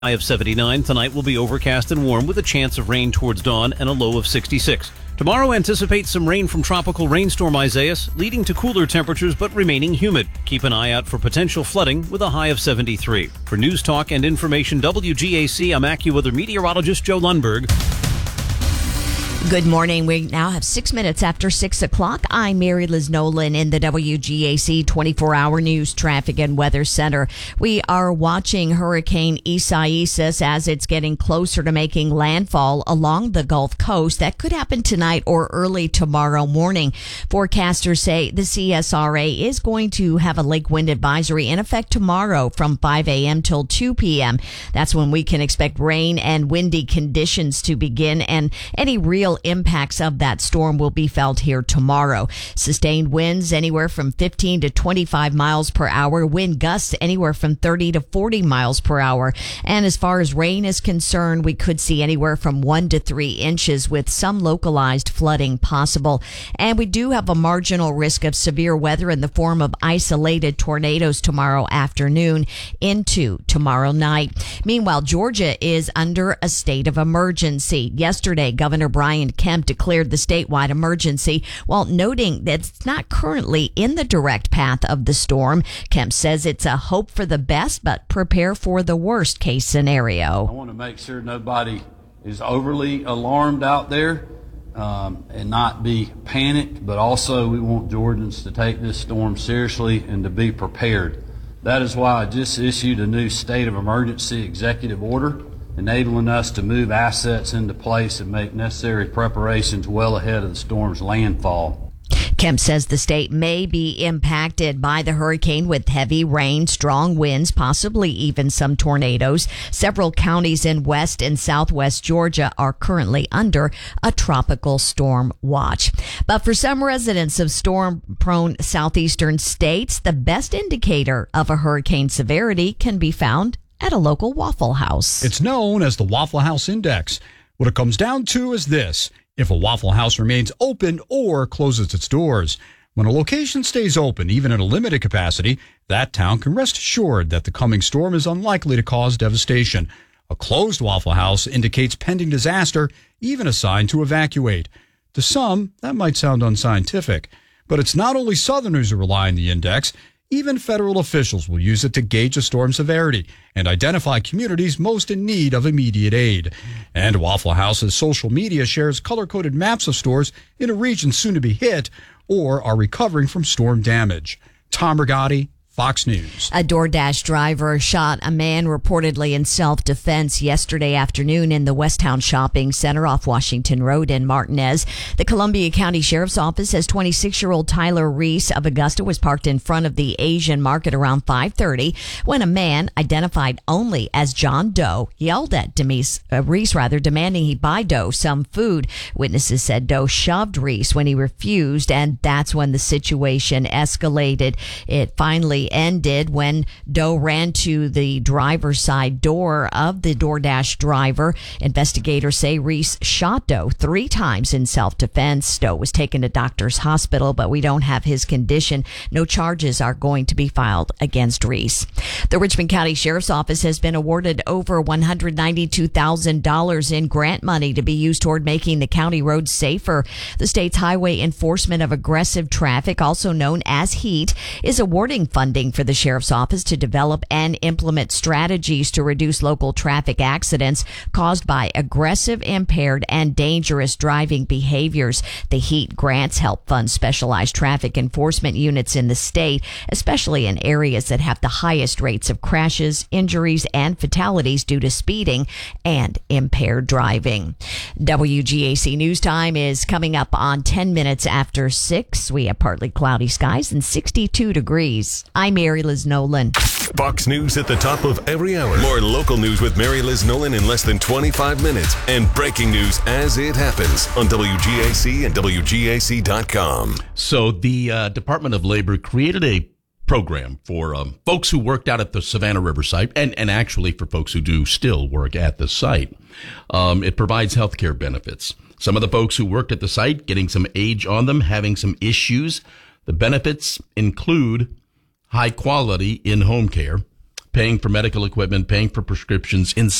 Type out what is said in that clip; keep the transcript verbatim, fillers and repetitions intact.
High of seventy-nine. Tonight will be overcast and warm with a chance of rain towards dawn and a low of sixty-six. Tomorrow anticipates some rain from tropical rainstorm Isaias, leading to cooler temperatures but remaining humid. Keep an eye out for potential flooding with a high of seventy-three. For News Talk and Information W G A C, I'm AccuWeather meteorologist Joe Lundberg. Good morning. We now have six minutes after six o'clock. I'm Mary Liz Nolan in the W G A C twenty-four hour News Traffic and Weather Center. We are watching Hurricane Isaias as it's getting closer to making landfall along the Gulf Coast. That could happen tonight or early tomorrow morning. Forecasters say the C S R A is going to have a lake wind advisory in effect tomorrow from five a.m. till two p.m. That's when we can expect rain and windy conditions to begin, and any real impacts of that storm will be felt here tomorrow. Sustained winds anywhere from fifteen to twenty-five miles per hour, wind gusts anywhere from thirty to forty miles per hour. And as far as rain is concerned, we could see anywhere from one to three inches with some localized flooding possible. And we do have a marginal risk of severe weather in the form of isolated tornadoes tomorrow afternoon into tomorrow night. Meanwhile, Georgia is under a state of emergency. Yesterday, Governor Brian Kemp declared the statewide emergency while noting that it's not currently in the direct path of the storm. Kemp says it's a hope for the best, but prepare for the worst case scenario. I want to make sure nobody is overly alarmed out there um, and not be panicked, but also we want Georgians to take this storm seriously and to be prepared. That is why I just issued a new state of emergency executive order, enabling us to move assets into place and make necessary preparations well ahead of the storm's landfall. Kemp says the state may be impacted by the hurricane with heavy rain, strong winds, possibly even some tornadoes. Several counties in west and southwest Georgia are currently under a tropical storm watch. But for some residents of storm-prone southeastern states, the best indicator of a hurricane severity can be found at a local Waffle House. It's known as the Waffle House Index. What it comes down to is this: if a Waffle House remains open or closes its doors. When a location stays open, even in a limited capacity, that town can rest assured that the coming storm is unlikely to cause devastation. A closed Waffle House indicates pending disaster, even a sign to evacuate. To some, that might sound unscientific, but it's not only Southerners who rely on the index. Even federal officials will use it to gauge a storm severity and identify communities most in need of immediate aid. And Waffle House's social media shares color-coded maps of stores in a region soon to be hit or are recovering from storm damage. Tom Rigotti, Fox News. A DoorDash driver shot a man reportedly in self-defense yesterday afternoon in the Westtown Shopping Center off Washington Road in Martinez. The Columbia County Sheriff's Office says twenty-six-year-old Tyler Reese of Augusta was parked in front of the Asian market around five thirty when a man identified only as John Doe yelled at Demise, uh, Reese rather, demanding he buy Doe some food. Witnesses said Doe shoved Reese when he refused, and that's when the situation escalated. It finally ended when Doe ran to the driver's side door of the DoorDash driver. Investigators say Reese shot Doe three times in self-defense. Doe was taken to Doctors Hospital, but we don't have his condition. No charges are going to be filed against Reese. The Richmond County Sheriff's Office has been awarded over one hundred ninety-two thousand dollars in grant money to be used toward making the county roads safer. The state's Highway Enforcement of Aggressive Traffic, also known as HEAT, is awarding funding for the Sheriff's Office to develop and implement strategies to reduce local traffic accidents caused by aggressive, impaired, and dangerous driving behaviors. The HEAT grants help fund specialized traffic enforcement units in the state, especially in areas that have the highest rates of crashes, injuries, and fatalities due to speeding and impaired driving. W G A C News Time is coming up on ten minutes after six. We have partly cloudy skies and sixty-two degrees. I'm Mary Liz Nolan. Fox News at the top of every hour. More local news with Mary Liz Nolan in less than twenty-five minutes. And breaking news as it happens on W G A C and W G A C dot com. So the uh, Department of Labor created a program for um, folks who worked out at the Savannah River site, and, and actually for folks who do still work at the site. Um, it provides health care benefits. Some of the folks who worked at the site getting some age on them, having some issues. The benefits include high quality in-home care, paying for medical equipment, paying for prescriptions in